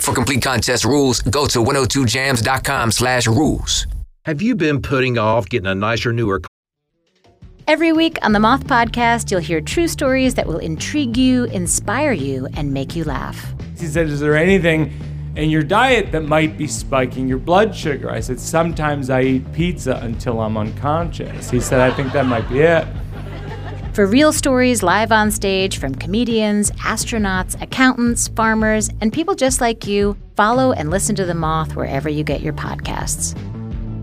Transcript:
For complete contest rules, go to 102jams.com/rules. Have you been putting off getting a nicer, newer car? Every week on the Moth Podcast, you'll hear true stories that will intrigue you, inspire you, and make you laugh. He said, is there anything in your diet that might be spiking your blood sugar? I said, sometimes I eat pizza until I'm unconscious. He said, I think that might be it. For real stories live on stage from comedians, astronauts, accountants, farmers, and people just like you, follow and listen to The Moth wherever you get your podcasts.